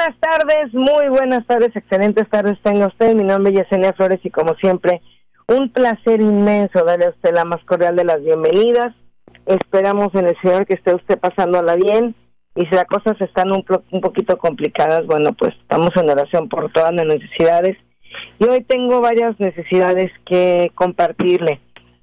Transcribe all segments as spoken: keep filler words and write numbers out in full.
buenas tardes, muy buenas tardes, excelentes tardes tenga usted. Mi nombre es Yesenia Flores y como siempre, un placer inmenso darle a usted la más cordial de las bienvenidas. Esperamos en el Señor que esté usted pasándola bien y si las cosas están un, un poquito complicadas, bueno, pues estamos en oración por todas las necesidades. Y hoy tengo varias necesidades que compartirle.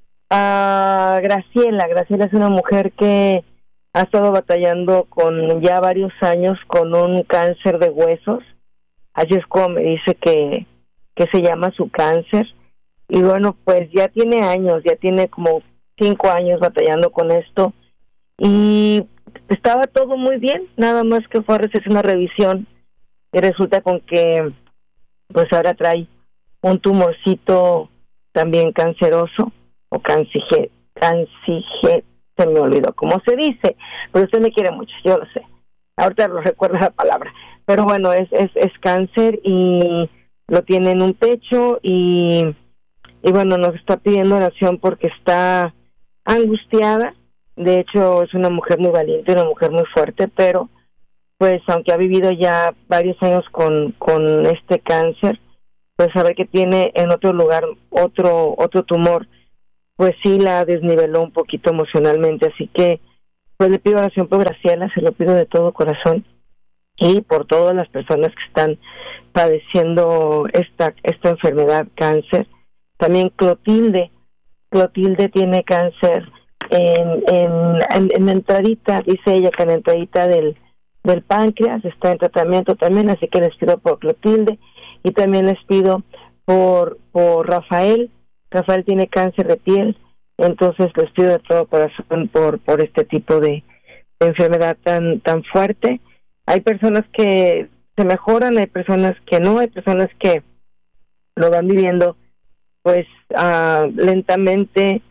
A Graciela, Graciela es una mujer que ha estado batallando con ya varios años con un cáncer de huesos, así es como me dice que, que se llama su cáncer, y bueno, pues ya tiene años, ya tiene como cinco años batallando con esto, y estaba todo muy bien, nada más que fue a hacerse una revisión, y resulta con que pues ahora trae un tumorcito también canceroso, o cancige, cancige, se me olvidó cómo se dice, pero usted me quiere mucho, yo lo sé, ahorita lo recuerdo la palabra, pero bueno, es es, es cáncer y lo tiene en un pecho y, y bueno, nos está pidiendo oración porque está angustiada. De hecho es una mujer muy valiente, una mujer muy fuerte, pero pues aunque ha vivido ya varios años con, con este cáncer, pues sabe que tiene en otro lugar otro otro tumor, pues sí la desniveló un poquito emocionalmente, así que pues le pido oración por Graciela, se lo pido de todo corazón y por todas las personas que están padeciendo esta esta enfermedad, cáncer. También Clotilde, Clotilde tiene cáncer en en, en, en la entradita, dice ella que en la entradita del, del páncreas, está en tratamiento también, así que les pido por Clotilde y también les pido por, por Rafael. Rafael tiene cáncer de piel, entonces les pido de todo corazón por por este tipo de, de enfermedad tan tan fuerte. Hay personas que se mejoran, hay personas que no, hay personas que lo van viviendo pues uh, lentamente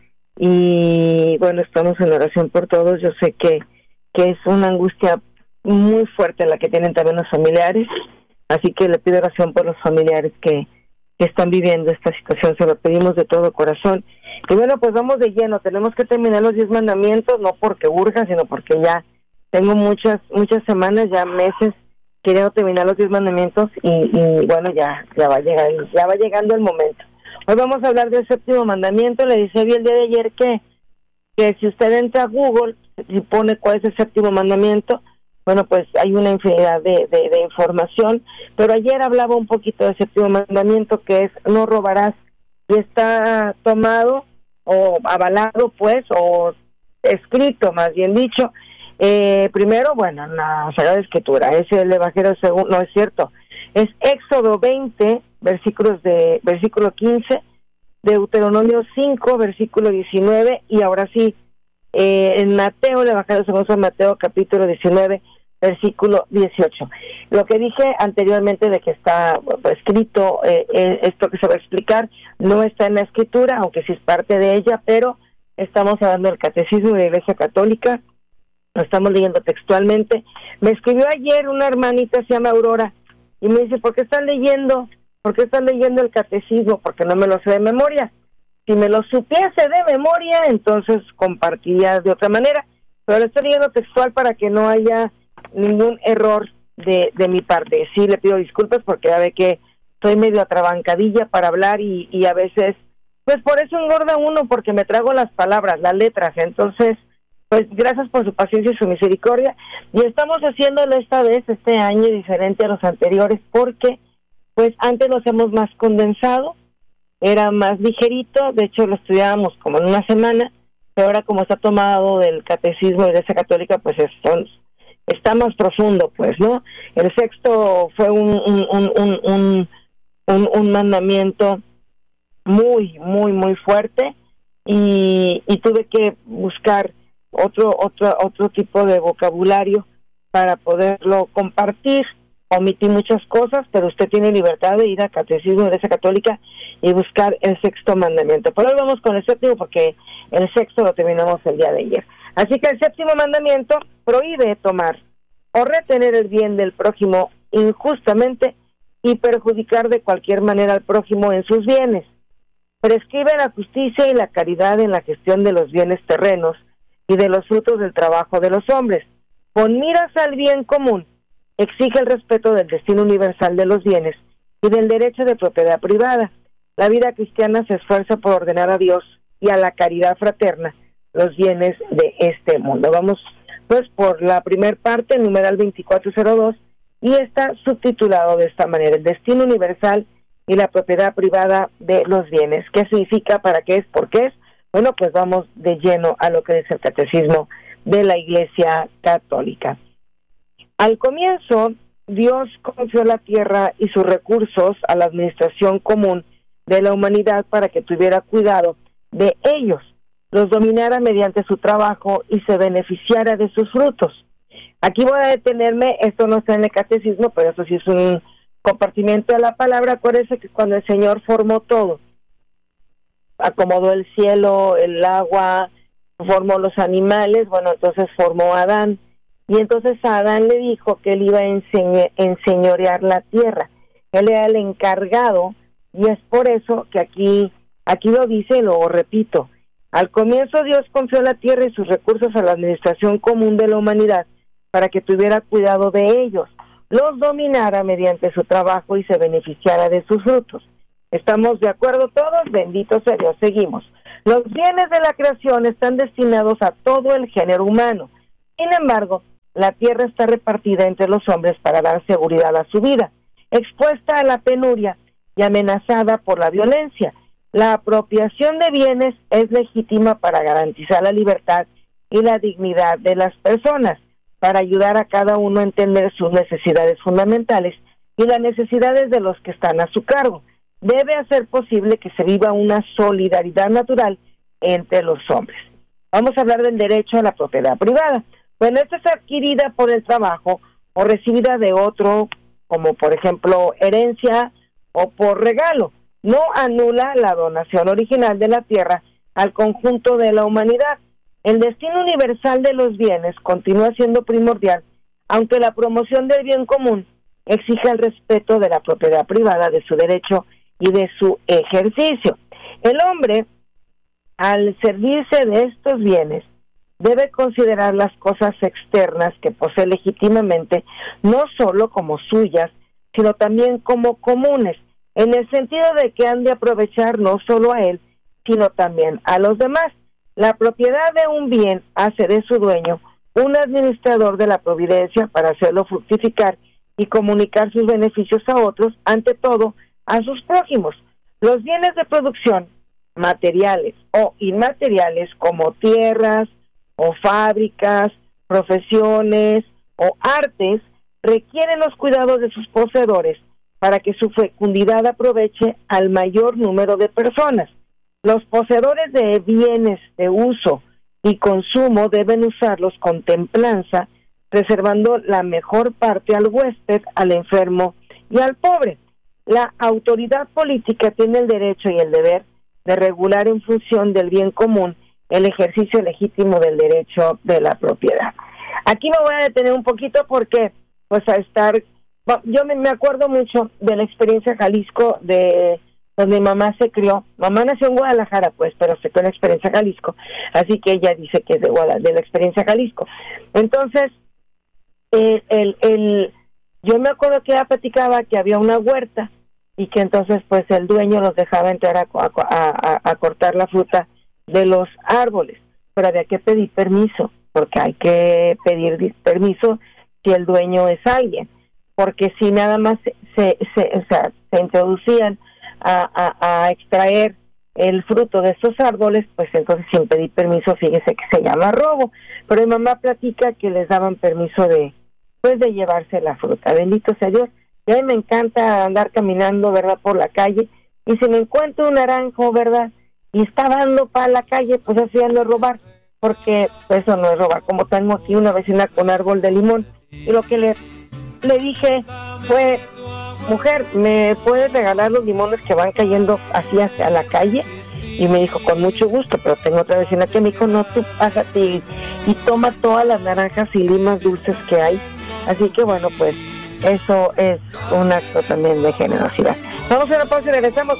y bueno, estamos en oración por todos. Yo sé que, que es una angustia muy fuerte la que tienen también los familiares, así que le pido oración por los familiares que que están viviendo esta situación, se lo pedimos de todo corazón. Y bueno, pues vamos de lleno, tenemos que terminar los diez mandamientos, no porque urja, sino porque ya tengo muchas muchas semanas, ya meses, queriendo terminar los diez mandamientos y, y bueno, ya ya va a llegar, ya va llegando el momento. Hoy vamos a hablar del séptimo mandamiento. Le decía bien el día de ayer que, que si usted entra a Google y pone cuál es el séptimo mandamiento, bueno, pues hay una infinidad de, de, de información, pero ayer hablaba un poquito del séptimo mandamiento, que es no robarás, y está tomado o avalado, pues, o escrito, más bien dicho, eh, primero, bueno, en la Sagrada Escritura, es el Evangelio según, no es cierto, es Éxodo veinte, versículos de, versículo quince, Deuteronomio cinco, versículo diecinueve, y ahora sí, Eh, en Mateo, el Evangelio según San Mateo, capítulo diecinueve, versículo dieciocho. Lo que dije anteriormente de que está pues, escrito, eh, eh, esto que se va a explicar, no está en la Escritura, aunque sí es parte de ella, pero estamos hablando del Catecismo de la Iglesia Católica, lo estamos leyendo textualmente. Me escribió ayer una hermanita, se llama Aurora, y me dice, ¿por qué están leyendo? ¿Por qué están leyendo el Catecismo? Porque no me lo sé de memoria. Si me lo supiese de memoria, entonces compartiría de otra manera, pero lo estoy leyendo textual para que no haya ningún error de, de mi parte. Sí, le pido disculpas porque ya ve que soy medio atrabancadilla para hablar y, y a veces, pues por eso engorda uno, porque me trago las palabras, las letras. Entonces, pues gracias por su paciencia y su misericordia. Y estamos haciéndolo esta vez, este año, diferente a los anteriores, porque pues antes lo hacemos más condensado, era más ligerito, de hecho lo estudiábamos como en una semana, pero ahora como está tomado del Catecismo de la Iglesia Católica, pues es, son, está más profundo, pues, ¿no? El sexto fue un un, un, un, un, un, un mandamiento muy, muy, muy fuerte y, y tuve que buscar otro, otro, otro tipo de vocabulario para poderlo compartir. Omití muchas cosas, pero usted tiene libertad de ir al Catecismo de la Iglesia Católica y buscar el sexto mandamiento. Pero hoy vamos con el séptimo porque el sexto lo terminamos el día de ayer. Así que el séptimo mandamiento prohíbe tomar o retener el bien del prójimo injustamente y perjudicar de cualquier manera al prójimo en sus bienes. Prescribe la justicia y la caridad en la gestión de los bienes terrenos y de los frutos del trabajo de los hombres, con miras al bien común, exige el respeto del destino universal de los bienes y del derecho de propiedad privada. La vida cristiana se esfuerza por ordenar a Dios y a la caridad fraterna los bienes de este mundo. Vamos pues por la primer parte, el numeral veinticuatro cero dos, y está subtitulado de esta manera: el destino universal y la propiedad privada de los bienes. ¿Qué significa? ¿Para qué es? ¿Por qué es? Bueno, pues vamos de lleno a lo que es el catecismo de la Iglesia Católica. Al comienzo, Dios confió la tierra y sus recursos a la administración común de la humanidad para que tuviera cuidado de ellos, los dominara mediante su trabajo y se beneficiara de sus frutos. Aquí voy a detenerme, esto no está en el catecismo, pero eso sí es un compartimiento de la palabra. Acuérdense que cuando el Señor formó todo, acomodó el cielo, el agua, formó los animales, bueno, entonces formó a Adán, y entonces a Adán le dijo que él iba a enseñe, enseñorear la tierra, él era el encargado, y es por eso que aquí, aquí lo dice y lo repito: al comienzo Dios confió la tierra y sus recursos a la administración común de la humanidad para que tuviera cuidado de ellos, los dominara mediante su trabajo y se beneficiara de sus frutos. ¿Estamos de acuerdo todos? Bendito sea Dios. Seguimos. Los bienes de la creación están destinados a todo el género humano. Sin embargo, la tierra está repartida entre los hombres para dar seguridad a su vida, expuesta a la penuria y amenazada por la violencia. La apropiación de bienes es legítima para garantizar la libertad y la dignidad de las personas, para ayudar a cada uno a entender sus necesidades fundamentales y las necesidades de los que están a su cargo. Debe hacer posible que se viva una solidaridad natural entre los hombres. Vamos a hablar del derecho a la propiedad privada. Bueno, esta es adquirida por el trabajo o recibida de otro, como por ejemplo herencia o por regalo. No anula la donación original de la tierra al conjunto de la humanidad. El destino universal de los bienes continúa siendo primordial, aunque la promoción del bien común exige el respeto de la propiedad privada, de su derecho y de su ejercicio. El hombre, al servirse de estos bienes, debe considerar las cosas externas que posee legítimamente, no solo como suyas, sino también como comunes, en el sentido de que han de aprovechar no solo a él, sino también a los demás. La propiedad de un bien hace de su dueño un administrador de la providencia para hacerlo fructificar y comunicar sus beneficios a otros, ante todo a sus prójimos. Los bienes de producción, materiales o inmateriales, como tierras o fábricas, profesiones o artes, requieren los cuidados de sus poseedores para que su fecundidad aproveche al mayor número de personas. Los poseedores de bienes de uso y consumo deben usarlos con templanza, reservando la mejor parte al huésped, al enfermo y al pobre. La autoridad política tiene el derecho y el deber de regular en función del bien común el ejercicio legítimo del derecho de la propiedad. Aquí me voy a detener un poquito porque, pues, a estar, yo me, me acuerdo mucho de la experiencia Jalisco, de donde mi mamá se crió. Mamá nació en Guadalajara, pues, pero se crió en la experiencia Jalisco, así que ella dice que es de, Guadalajara, de la experiencia Jalisco. Entonces, el, el, el, yo me acuerdo que ella platicaba que había una huerta y que entonces, pues, el dueño los dejaba entrar a, a, a, a cortar la fruta de los árboles, pero había que pedir permiso, porque hay que pedir permiso si el dueño es alguien, porque si nada más se, se, se, o sea, se introducían a, a, a extraer el fruto de estos árboles, pues entonces sin pedir permiso, fíjese que se llama robo. Pero mi mamá platica que les daban permiso de, pues, de llevarse la fruta. Bendito sea Dios. Y a mí me encanta andar caminando, ¿verdad?, por la calle, y si me encuentro un naranjo, ¿verdad?, y está dando para la calle, pues así ando a robar, porque pues, eso no es robar. Como tengo aquí una vecina con árbol de limón, y lo que le, le dije fue: mujer, ¿me puedes regalar los limones que van cayendo así hacia la calle? Y me dijo: con mucho gusto. Pero tengo otra vecina que me dijo: no, tú pásate y, y toma todas las naranjas y limas dulces que hay. Así que bueno, pues eso es un acto también de generosidad. Vamos a una pausa y regresamos.